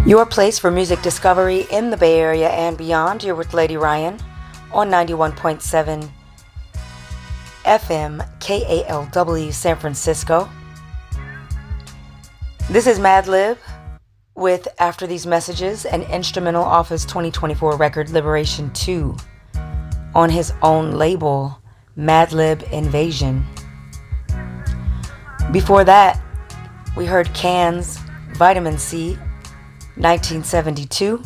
Your place for music discovery in the Bay Area and beyond. You're with Lady Ryan on 91.7 FM KALW San Francisco. This is Madlib with After These Messages, an instrumental off his 2024 record Liberation 2 on his own label, Madlib Invasion. Before that, we heard Can's Vitamin C, 1972.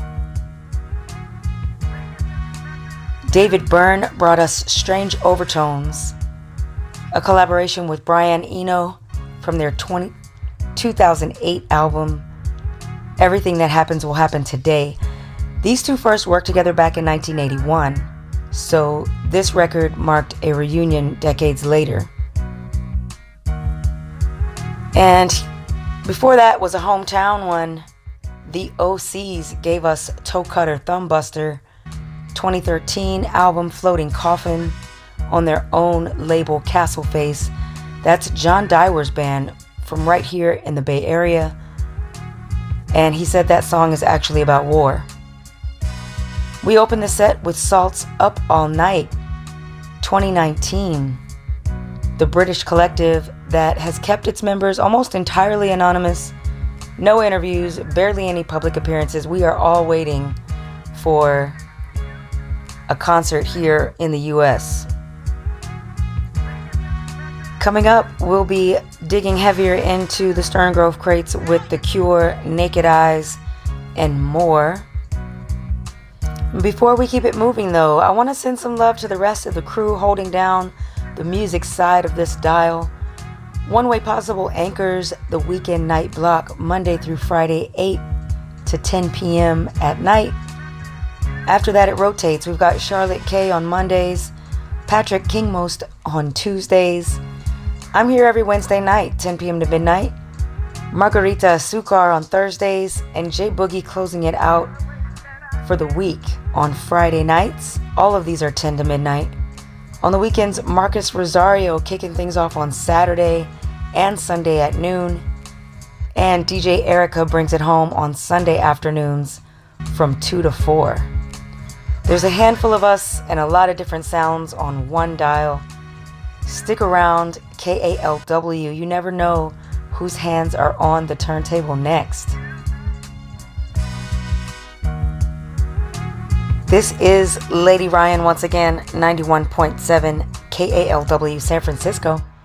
David Byrne brought us Strange Overtones, a collaboration with Brian Eno from their 2008 album Everything That Happens Will Happen Today. These two first worked together back in 1981, so this record marked a reunion decades later. And before that was a hometown one. The OCs gave us Toe Cutter Thumb Buster 2013 album Floating Coffin on their own label Castle Face. That's John Dyer's band from right here in the Bay Area. And he said that song is actually about war. We opened the set with Salt's Up All Night 2019. The British collective that has kept its members almost entirely anonymous. No interviews, barely any public appearances. We are all waiting for a concert here in the US. Coming up, we'll be digging heavier into the Stern Grove crates with The Cure, Naked Eyes, and more. Before we keep it moving though, I want to send some love to the rest of the crew holding down the music side of this dial. One Way Possible anchors the weekend night block Monday through Friday, 8 to 10 p.m. at night. After that, it rotates. We've got Charlotte K on Mondays, Patrick Kingmost on Tuesdays. I'm here every Wednesday night, 10 p.m. to midnight. Margarita Sukar on Thursdays, and J Boogie closing it out for the week on Friday nights. All of these are 10 to midnight. On the weekends, Marcus Rosario kicking things off on Saturday and Sunday at noon. And DJ Erica brings it home on Sunday afternoons from 2 to 4. There's a handful of us and a lot of different sounds on one dial. Stick around, KALW. You never know whose hands are on the turntable next. This is Lady Ryan once again, 91.7 KALW San Francisco.